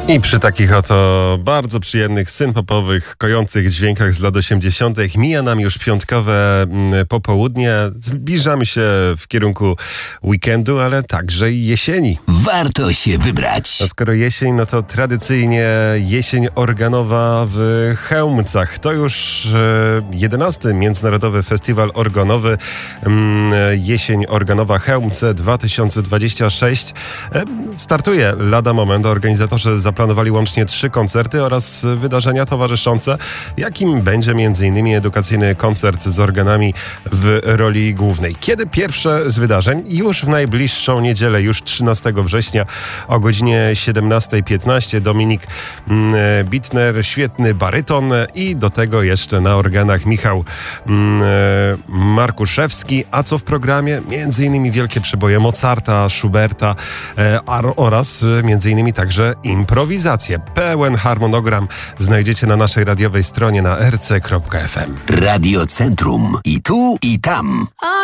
I przy takich oto bardzo przyjemnych, synpopowych, kojących dźwiękach z lat 80. mija nam już piątkowe popołudnie. Zbliżamy się w kierunku weekendu, ale także i jesieni. Warto się wybrać. A skoro jesień, no to tradycyjnie jesień organowa w Chełmcach. To już 11. Międzynarodowy Festiwal Organowy Jesień Organowa Chełmce 2026. Startuje lada moment. Organizatorzy zaplanowali łącznie 3 koncerty oraz wydarzenia towarzyszące, jakim będzie m.in. edukacyjny koncert z organami w roli głównej. Kiedy pierwsze z wydarzeń? Już w najbliższą niedzielę, już 13 września o godzinie 17:15 Dominik Bittner, świetny baryton i do tego jeszcze na organach Michał Markuszewski. A co w programie? M.in. wielkie przeboje Mozarta, Schuberta oraz m.in. także improwizacje. Pełen harmonogram znajdziecie na naszej radiowej stronie na rc.fm. Radio Centrum. I tu, i tam.